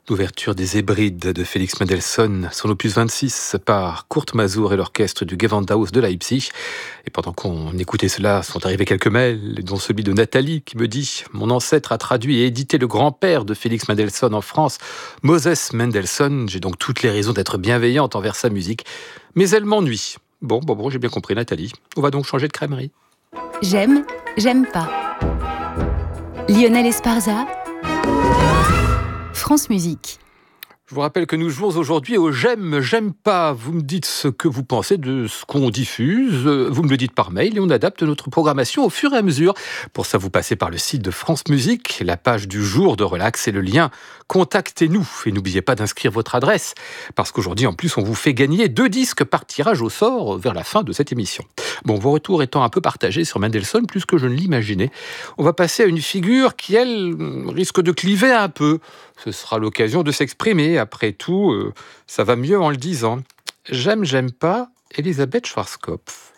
L'ouverture des Hébrides de Félix Mendelssohn, son opus 26 par Kurt Masur et l'orchestre du Gewandhaus de Leipzig. Et pendant qu'on écoutait cela, sont arrivés quelques mails, dont celui de Nathalie qui me dit « Mon ancêtre a traduit et édité le grand-père de Félix Mendelssohn en France, Moses Mendelssohn. J'ai donc toutes les raisons d'être bienveillante envers sa musique. Mais elle m'ennuie. » Bon, j'ai bien compris Nathalie. On va donc changer de crèmerie. J'aime, j'aime pas. Lionel Esparza, France Musique. Je vous rappelle que nous jouons aujourd'hui au J'aime, j'aime pas. Vous me dites ce que vous pensez de ce qu'on diffuse, vous me le dites par mail et on adapte notre programmation au fur et à mesure. Pour ça, vous passez par le site de France Musique, la page du jour de Relax et le lien « Contactez-nous ». Et n'oubliez pas d'inscrire votre adresse, parce qu'aujourd'hui, en plus, on vous fait gagner 2 disques par tirage au sort vers la fin de cette émission. Bon, vos retours étant un peu partagés sur Mendelssohn, plus que je ne l'imaginais, on va passer à une figure qui, elle, risque de cliver un peu. Ce sera l'occasion de s'exprimer. Après tout, ça va mieux en le disant. J'aime, j'aime pas Elisabeth Schwarzkopf.